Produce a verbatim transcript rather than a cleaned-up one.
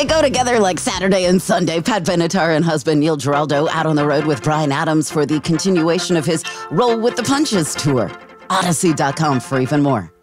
They go together like Saturday and Sunday. Pat Benatar and husband Neil Giraldo out on the road with Bryan Adams for the continuation of his Roll with the Punches tour. Odyssey dot com for even more.